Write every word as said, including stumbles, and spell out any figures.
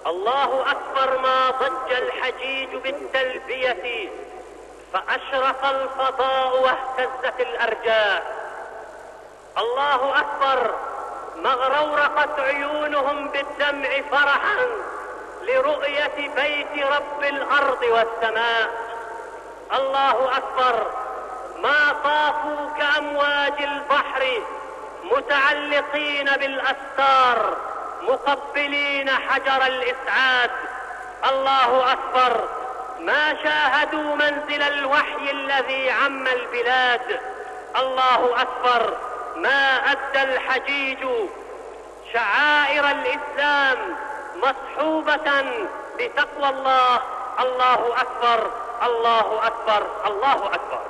الله أكبر. ما ضج الحجيج بالتلبية فأشرق الفضاء واهتزت الأرجاء. الله أكبر. ما اغرورقت عيونهم بالدمع فرحا لرؤية بيت رب الأرض والسماء. الله أكبر. ما طافوا كأمواج البحر متعلقين بالأستار مقبلين حجر الإسعاد. الله أكبر. ما شاهدوا منزل الوحي الذي عم البلاد. الله أكبر. ما أدى الحجيج شعائر الإسلام مصحوبة بتقوى الله. الله أكبر. الله أكبر. الله أكبر.